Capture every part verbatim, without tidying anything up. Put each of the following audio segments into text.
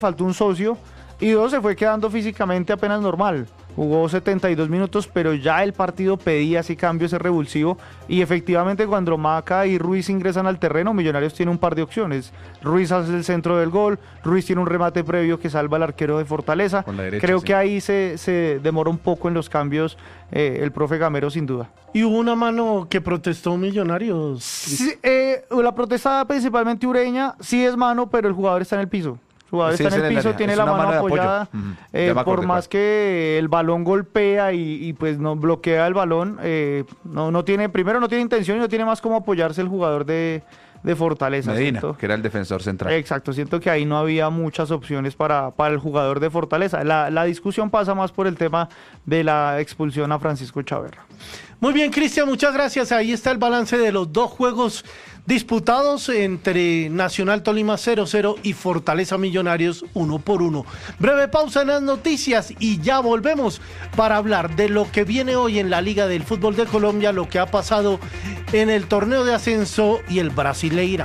faltó un socio, y dos, se fue quedando físicamente apenas normal. Jugó setenta y dos minutos, pero ya el partido pedía ese cambio, ese revulsivo, y efectivamente cuando Maca y Ruiz ingresan al terreno, Millonarios tiene un par de opciones. Ruiz hace el centro del gol, Ruiz tiene un remate previo que salva al arquero de Fortaleza. Derecha, Creo sí. que ahí se, se demora un poco en los cambios eh, el profe Gamero, sin duda. ¿Y hubo una mano que protestó Millonarios? Sí, eh, la protesta principalmente Ureña, sí es mano, pero el jugador está en el piso. El jugador sí, está en el piso, tiene la mano, mano apoyada, uh-huh. eh, por más que el balón golpea y, y pues no bloquea el balón, eh, no, no tiene, primero no tiene intención y no tiene más cómo apoyarse el jugador de, de Fortaleza. Medina, siento, que era el defensor central. Exacto, siento que ahí no había muchas opciones para, para el jugador de Fortaleza. La, la discusión pasa más por el tema de la expulsión a Francisco Chaverra. Muy bien, Cristian, muchas gracias. Ahí está el balance de los dos juegos disputados entre Nacional Tolima cero cero y Fortaleza Millonarios uno por uno. Breve pausa en las noticias y ya volvemos para hablar de lo que viene hoy en la Liga del Fútbol de Colombia, lo que ha pasado en el torneo de ascenso y el Brasileirao.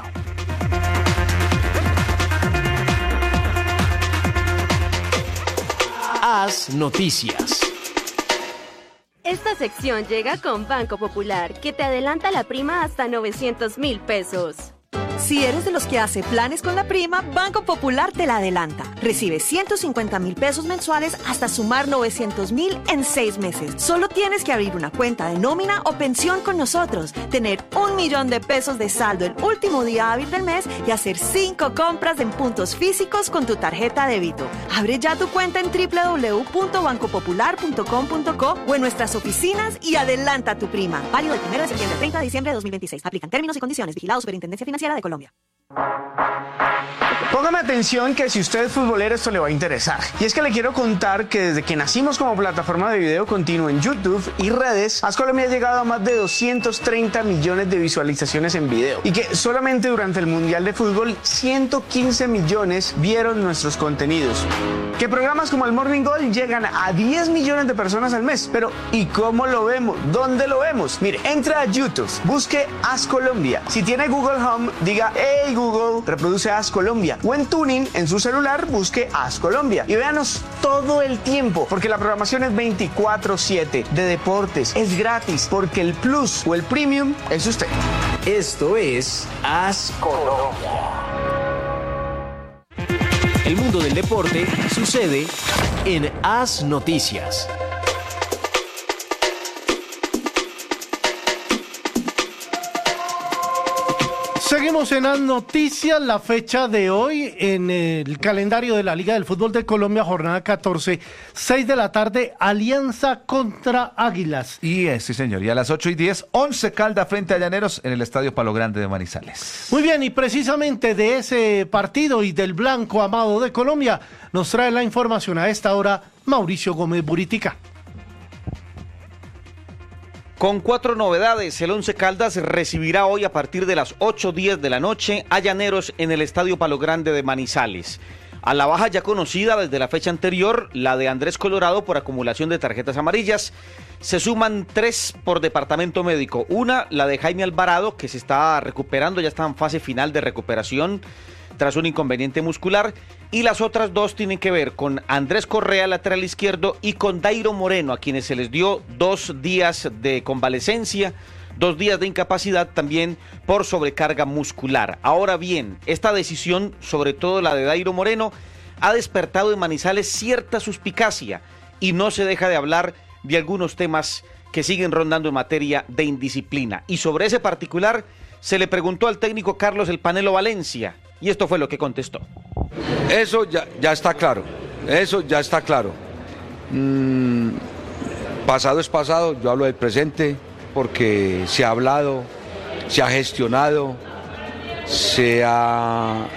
Haz noticias. Esta sección llega con Banco Popular, que te adelanta la prima hasta novecientos mil pesos. Si eres de los que hace planes con la prima, Banco Popular te la adelanta. Recibe ciento cincuenta mil pesos mensuales hasta sumar novecientos mil en seis meses. Solo tienes que abrir una cuenta de nómina o pensión con nosotros, tener un millón de pesos de saldo el último día hábil del mes y hacer cinco compras en puntos físicos con tu tarjeta débito. Abre ya tu cuenta en doble u doble u doble u punto banco popular punto com punto co o en nuestras oficinas y adelanta tu prima. Válido del primero de septiembre al treinta de diciembre de dos mil veintiséis. Aplican términos y condiciones. Vigilado Superintendencia Financiera de Colombia. Póngame atención que si usted es futbolero esto le va a interesar. Y es que le quiero contar que desde que nacimos como plataforma de video continuo en YouTube y redes, Haz Colombia ha llegado a más de doscientos treinta millones de visualizaciones en video. Y que solamente durante el Mundial de Fútbol ciento quince millones vieron nuestros contenidos. Que programas como el Morning Goal llegan a diez millones de personas al mes. Pero ¿y cómo lo vemos? ¿Dónde lo vemos? Mire, entra a YouTube, busque Haz Colombia. Si tiene Google Home, diga hey Google, reproduce Haz Colombia. O en Tuning, en su celular, busque Haz Colombia. Y véanos todo el tiempo, porque la programación es veinticuatro siete de deportes. Es gratis, porque el Plus o el Premium es usted. Esto es Haz Colombia. El mundo del deporte sucede en Haz Noticias. Seguimos en las noticias, la fecha de hoy en el calendario de la Liga del Fútbol de Colombia, jornada catorce, seis de la tarde, Alianza contra Águilas. Y eh, sí señor, y a las ocho y diez, Once Caldas frente a Llaneros en el Estadio Palo Grande de Manizales. Muy bien, y precisamente de ese partido y del blanco amado de Colombia, nos trae la información a esta hora Mauricio Gómez Buritica. Con cuatro novedades, el Once Caldas recibirá hoy a partir de las ocho diez de la noche a Llaneros en el Estadio Palo Grande de Manizales. A la baja ya conocida desde la fecha anterior, la de Andrés Colorado por acumulación de tarjetas amarillas, se suman tres por departamento médico. Una, la de Jaime Alvarado, que se está recuperando, ya está en fase final de recuperación tras un inconveniente muscular, y las otras dos tienen que ver con Andrés Correa, lateral izquierdo, y con Dairo Moreno, a quienes se les dio dos días de convalecencia, dos días de incapacidad también por sobrecarga muscular. Ahora bien, esta decisión, sobre todo la de Dairo Moreno, ha despertado en Manizales cierta suspicacia y no se deja de hablar de algunos temas que siguen rondando en materia de indisciplina. Y sobre ese particular se le preguntó al técnico Carlos El Panelo Valencia, y esto fue lo que contestó. Eso ya, ya está claro, eso ya está claro. Mm, pasado es pasado, yo hablo del presente porque se ha hablado, se ha gestionado, se ha,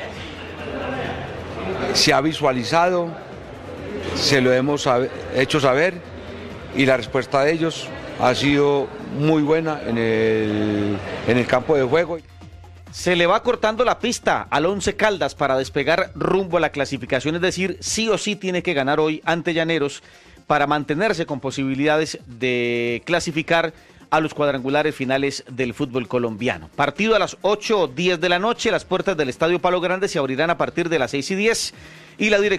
se ha visualizado, se lo hemos saber, hecho saber y la respuesta de ellos ha sido muy buena en el, en el campo de juego. Se le va cortando la pista al Once Caldas para despegar rumbo a la clasificación, es decir, sí o sí tiene que ganar hoy ante Llaneros para mantenerse con posibilidades de clasificar a los cuadrangulares finales del fútbol colombiano. Partido a las ocho o diez de la noche, las puertas del Estadio Palo Grande se abrirán a partir de las seis y diez y la dirección